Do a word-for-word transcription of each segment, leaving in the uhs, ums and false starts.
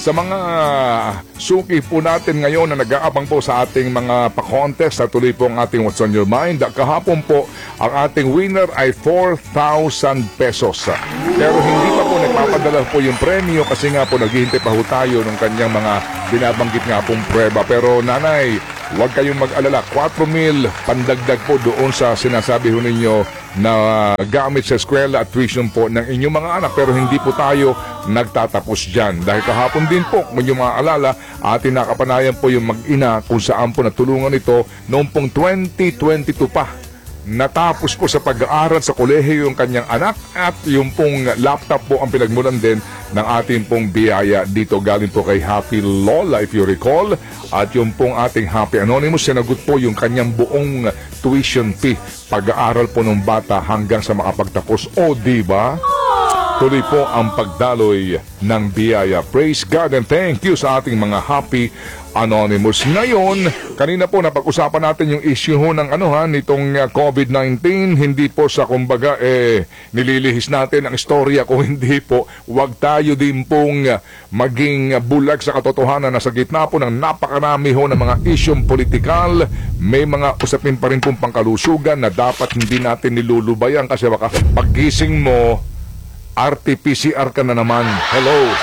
sa mga suki po natin ngayon na nag-aabang po sa ating mga pa-contest at tuloy po ang ating What's on Your Mind. Kahapon po, ang ating winner ay four thousand pesos. Pero hindi pa po nagpapadala po yung premyo kasi nga po naghihintay pa ho tayo ng kanyang mga binabanggit nga pong prueba. Pero nanay, huwag kayong mag-alala. four mil pandagdag po doon sa sinasabi ho ninyo na gamit sa eskwela at tuition po ng inyong mga anak. Pero hindi po tayo nagtatapos dyan. Dahil kahapon din po, kung inyong maaalala, atin nakapanayan po yung mag-ina kung saan po natulungan ito noong pong twenty twenty-two pa. Natapos po sa pag-aaral sa kolehiyo yung kanyang anak at yung pong laptop po ang pinagmulan din ng ating pong biyaya dito galing po kay Happy Lola if you recall. At yung pong ating Happy Anonymous, sinagot po yung kanyang buong tuition fee pag-aaral po ng bata hanggang sa makapagtapos. O diba? Tuloy po ang pagdaloy ng biyaya. Praise God and thank you sa ating mga Happy Anonymous. Ngayon, kanina po napag-usapan natin yung issue ho ng ano ha, nitong uh, COVID nineteen. Hindi po sa kumbaga eh, nililihis natin ang istorya. Kung hindi po, wag tayo din pong uh, maging bulag sa katotohanan na sa gitna po ng napakarami ho ng mga isyong politikal. May mga usapin pa rin pong pangkalusugan na dapat hindi natin nilulubayan kasi baka paggising mo, R T P C R ka na naman. Hello.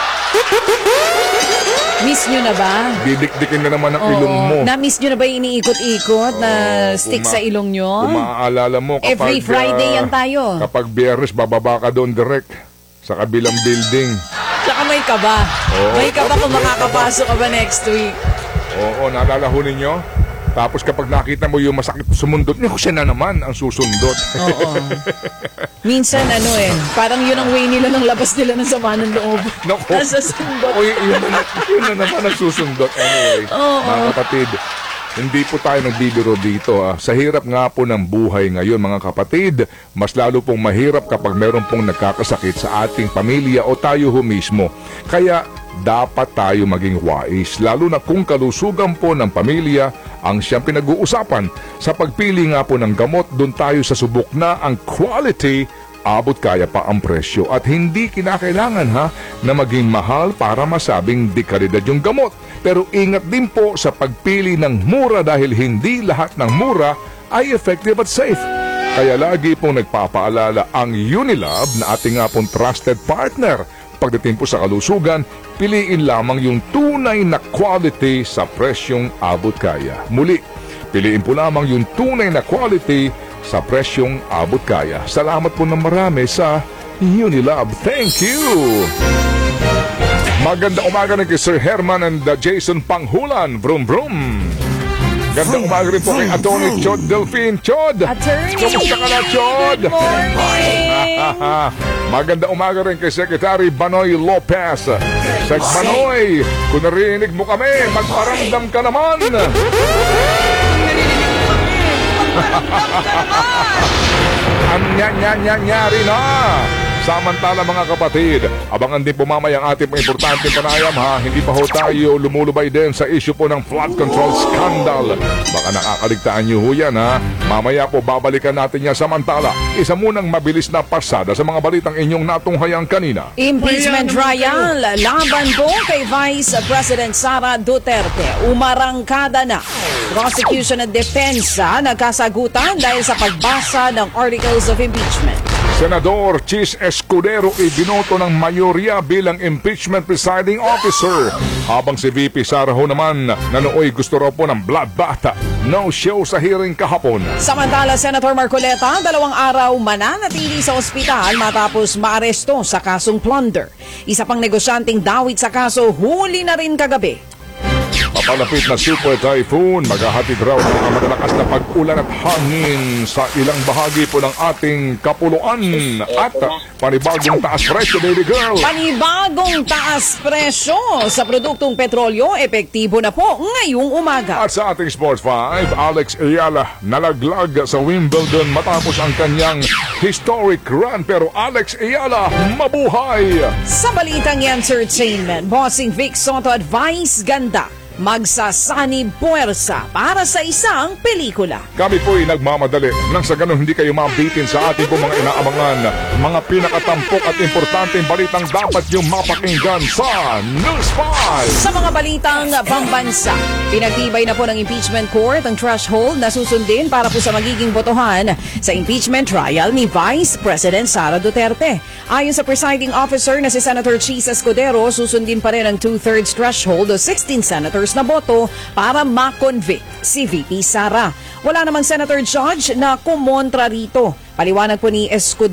Miss nyo na ba? Didikdikin na naman ang Oo. ilong mo. Na-miss nyo na ba yung iniikot-ikot na Oo, stick kuma- sa ilong nyo? Kung maaalala mo, kapag, Every Friday ah, yan tayo. Kapag Biyernes, bababa ka doon direct sa kabilang building. Tsaka may kaba. Oo. May kaba kung makakapasok ka ba next week. Oo, naalala ho ninyo? Tapos kapag nakita mo yung masakit sumundot niyo, siya na naman ang susundot. Oo. Minsan ano eh, parang yun ang way nila ng labas nila ng sama ng loob. Naku. Nasa sundot. O, yun, yun, yun na naman ang susundot. Anyway, Oo. mga kapatid, hindi po tayo nagbibiro dito. Ah. Sa hirap nga po ng buhay ngayon, mga kapatid, mas lalo pong mahirap kapag meron pong nagkakasakit sa ating pamilya o tayo ho mismo. Kaya dapat tayo maging wais, lalo na kung kalusugan po ng pamilya ang siyang pinag-uusapan. Sa pagpili nga po ng gamot, doon tayo sa subok na ang quality, abot kaya pa ang presyo. At hindi kinakailangan ha na maging mahal para masabing di kalidad yung gamot. Pero ingat din po sa pagpili ng mura dahil hindi lahat ng mura ay effective at safe. Kaya lagi pong nagpapaalala ang Unilab na ating nga pong trusted partner. Pagdating po sa kalusugan, piliin lamang yung tunay na quality sa presyong abot kaya. Muli, piliin po lamang yung tunay na quality sa presyong abot kaya. Salamat po ng marami sa Unilab. Thank you! Maganda umaga na kay Sir Herman and uh, Jason Panghulan. Vroom vroom! Ganda umaga rin po kay Atty. Chod Delphine. Chod! Attorney! Kumusta ka na, Chod? Good morning! Maganda umaga rin kay Secretary Banoy Lopez. Sec Banoy, kung narinig mo kami, magparamdam ka naman. Ang nya-nya-nya-nyari na. Samantala mga kapatid, abangan din po mamaya ang ating importanteng panayam ha. Hindi pa ho tayo lumulubay din sa issue po ng flood control scandal. Baka nakakaligtaan nyo ho yan ha. Mamaya po babalikan natin yan. Samantala, isa munang mabilis na pasada sa mga balitang inyong natunghayang kanina. Impeachment trial laban po kay Vice President Sara Duterte. Umarangkada na. Prosecution at depensa nagkasagutan dahil sa pagbasa ng Articles of Impeachment. Senador Chis Escudero ibinoto ng mayorya bilang impeachment presiding officer. Habang si V P Sara ho naman na nooy gusto raw po ng bloodbath. No show sa hearing kahapon. Samantala, Senator Marcoleta, dalawang araw mananatili sa ospital matapos maaresto sa kasong plunder. Isa pang negosyanteng dawit sa kaso, huli na rin kagabi. Papalapit na super typhoon, maghahatid raw ng mga malalakas na pag-ulan at hangin sa ilang bahagi po ng ating kapuluan. At panibagong taas presyo, baby girl. Panibagong taas presyo sa produktong petrolyo, epektibo na po ngayong umaga. At sa ating Sports five, Alex Ayala nalaglag sa Wimbledon matapos ang kanyang historic run. Pero Alex Ayala, mabuhay! Sa balitang entertainment, Bossing Vic Soto advice ganda. magsasanib puwersa para sa isang pelikula. Kami po'y nagmamadali nang sa ganun hindi kayo mabitin sa ating po mga inaabangan, mga pinakatampok at importanteng balitang dapat yung mapakinggan sa News five. Sa mga balitang pambansa, pinagtibay na po ng impeachment court ang threshold na susundin para po sa magiging botohan sa impeachment trial ni Vice President Sara Duterte. Ayon sa presiding officer na si Senator Chis Escudero, susundin pa rin ang two-thirds threshold o sixteen senators na boto para ma-convict si V P Sara. Wala namang senator judge na kumontra rito. Paliwanag po ni Escudero